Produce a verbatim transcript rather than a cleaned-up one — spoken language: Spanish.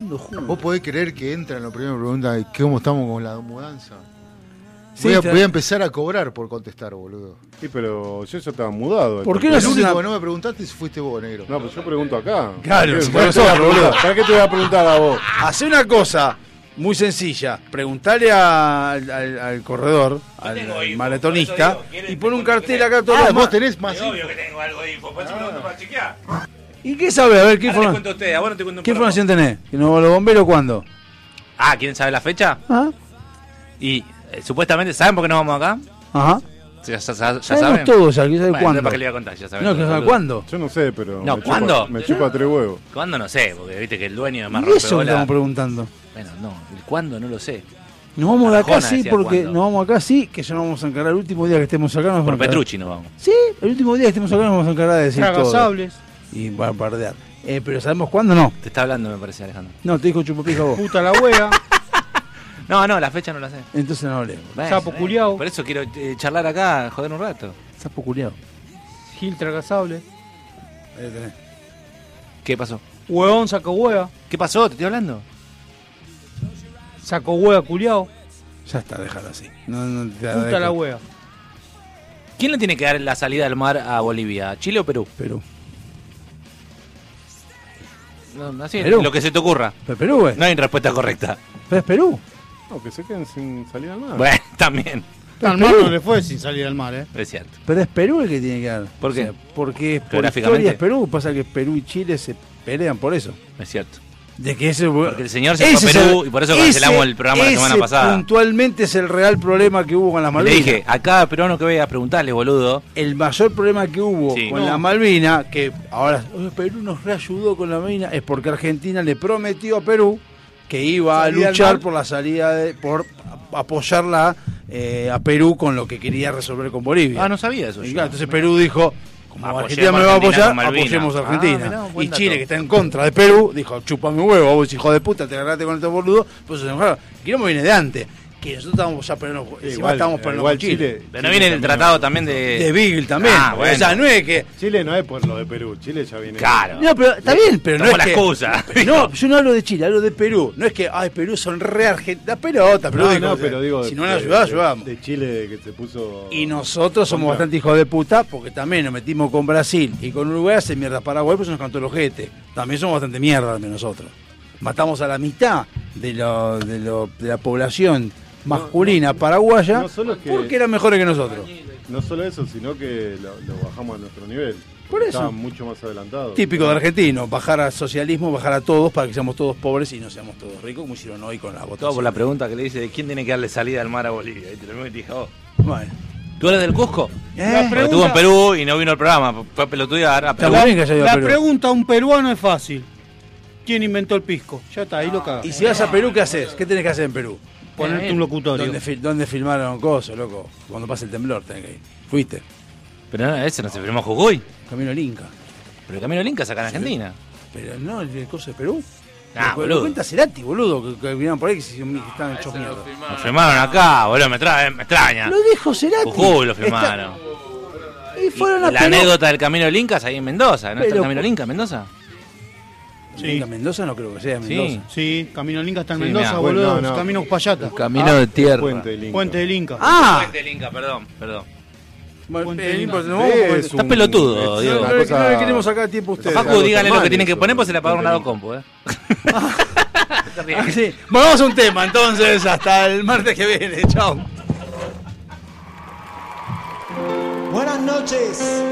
Sacando jugo. ¿Vos podés creer que entran la primera pregunta cómo estamos con la mudanza? Sí, voy, a, está... voy a empezar a cobrar por contestar, boludo. Sí, pero yo ya estaba mudado. ¿Por qué no no el haces único una... que no me preguntaste si fuiste vos, negro? No, pues yo pregunto acá. Claro, ¿Para qué, si ¿para qué te voy a nosotros, preguntar? ¿Para qué te voy a preguntar a vos? Hacé una cosa muy sencilla. Preguntale a- al, al, al corredor, al, tengo al info, maletonista, por eso digo, y pon un cartel que acá todo Ah, lo vos demás. tenés más. Es obvio que tengo algo de info, por eso pregunto para chequear. ¿Y qué sabe? A ver, ¿qué, Ahora les informa- cuento a ustedes, a vos no te cuento un ¿qué carajo. información tenés? ¿Que no los bomberos cuándo? Ah, ¿quieren saber la fecha? ¿Ah? Y eh, supuestamente, ¿saben por qué nos vamos acá? Ajá. Ya, ya- ya- ya Sabemos saben. todos, ya, ¿qué sabe Bueno, cuándo? ¿para qué le iba a contar? Ya saben. No, que todos, sabe boludo. cuándo. Yo no sé, pero. No, me ¿cuándo? Chupa, me chupa tres huevos. ¿Cuándo? No sé, porque viste que el dueño de más Y eso que estamos rompeola. preguntando. Bueno, no, el cuándo no lo sé. Nos vamos de acá Arjona sí, decía porque cuándo. nos vamos acá sí, que ya nos vamos a encargar. El último día que estemos acá nos vamos a Por encargar. Petrucci nos vamos. Sí, el último día que estemos acá nos vamos a encargar de decir todo. Tragasables. Y va a bardear. Eh, pero ¿sabemos cuándo no? Te está hablando, me parece, Alejandro. No, te dijo chupapija vos. Puta la wea. No, no, la fecha no la sé. Entonces no hablemos. Bueno, Sapo eh, culiao. Por eso quiero eh, charlar acá, joder un rato. Sapo culiao. Gil Tragasables. Ahí lo tenés. ¿Qué pasó? Huevón saco hueá. ¿Qué pasó? ¿Te estoy hablando? Saco hueá culiao. Ya está, déjalo así. No, no, te Puta la wea. ¿Quién le tiene que dar la salida al mar a Bolivia? ¿Chile o Perú? Perú. No, así, Perú. lo que se te ocurra. Pero Perú, güey. No hay respuesta correcta. Pero es Perú. No, que se queden sin salir al mar. Bueno, también. Al mar no le fue sin salir al mar, eh. Es cierto. Pero es Perú el que tiene que dar. ¿Por qué? O sea, porque por Geográficamente. historia es Perú. Pasa que Perú y Chile se pelean por eso. Es cierto. De que ese, Porque el señor se fue a ese es Perú y por eso cancelamos el programa la semana ese pasada. Puntualmente es el real problema que hubo con las Le Malvinas. dije, a cada peruano que vaya a preguntarle, boludo. El mayor problema que hubo Sí. con No. la Malvina, que ahora "Oh, Perú nos reayudó con la Malvina", es porque Argentina le prometió a Perú que iba a Salida al luchar mar. por la salida, de, por apoyarla eh, a Perú con lo que quería resolver con Bolivia. Ah, no sabía eso. Y yo. claro, entonces Perú dijo, como Apoyemos Argentina me va a Argentina apoyar, con Malvinas. apoyemos a Ah, Argentina. mirá, buen y dato. Chile, que está en contra de Perú, dijo, chúpame huevo, vos hijo de puta, te agarraste con este boludo. Pues se enojaron. El quilombo viene de antes, que nosotros estábamos ya pero encima estábamos para igual Chile. Chile. Pero no viene el tratado también de. De Beagle también. Ah, bueno. O sea, no es que... Chile no es por lo de Perú. Chile ya viene. Claro. No, pero está bien, pero no Tomó es la que... excusa. No, yo no hablo de Chile, hablo de Perú. No es que, ay, Perú son re argentinos. La pelota, Perú No, dijo, no, pero digo. si no de- nos ayudás, de- ayudamos. De Chile que se puso. Y nosotros somos Contra. bastante hijos de puta porque también nos metimos con Brasil y con Uruguay hace mierda. Paraguay pues nos cantó el ojete. También somos bastante mierda también nosotros. Matamos a la mitad de, lo, de, lo, de la población masculina paraguaya no solo es que- porque eran mejores que nosotros. No solo eso, sino que lo, lo bajamos a nuestro nivel. Por eso. Estaban mucho más adelantados. Típico de argentino, bajar al socialismo, bajar a todos para que seamos todos pobres y no seamos todos ricos como hicieron hoy con la Todo votación. por la pregunta que le dice de quién tiene que darle salida al mar a Bolivia. Y te lo dije, oh. Bueno. ¿Tú eres del Cusco? Eh, Porque estuvo en Perú y no vino al programa. Fue a pelotudear a Perú. Está bien que haya ido a La Perú. pregunta a un peruano es fácil. ¿Quién inventó el pisco? Ya está, ahí lo cagas. Y si vas a Perú, ¿qué haces? ¿Qué tenés que hacer en Perú? Ponerte un locutorio. ¿Dónde, fil- dónde filmaron cosas, loco? Cuando pasa el temblor tenés que ir. Fuiste. Pero no, ese no se firmó Jujuy. Camino al Inca. Pero el Camino Linca acá en Argentina. Pero no, el coso de Perú. Ah, lo, boludo. lo cuenta Cerati, boludo, que, que vinieron por ahí que, se, que estaban hechos mierda. Lo firmaron acá, boludo, me, trae, me extraña. Lo dijo Cerati. Jujuy lo firmaron. Está- Y fueron a La Perú. anécdota del Camino del Inca es ahí en Mendoza, ¿no está Pero- el Camino del Inca en Mendoza? Inca, Mendoza no creo que sea Sí. Mendoza. Sí, Camino del Inca está en Sí, Mendoza, mirá. boludo. Bueno, no, no. Camino Payata. Camino de tierra. Puente del Inca. Puente del Inca. Ah, Puente del Inca, perdón, perdón. bueno, Puente eh, del no importa, Inca. no vamos a- Es Estás un- pelotudo, es Diego. no, una no, cosa- no le queremos sacar tiempo a ustedes. Facu, algo díganle lo que termal tienen que eso, poner, pues se le pagaron a Puente dos del compos, ¿eh? Ah, sí. Bueno, vamos a un tema entonces, hasta el martes que viene, chao. Buenas noches.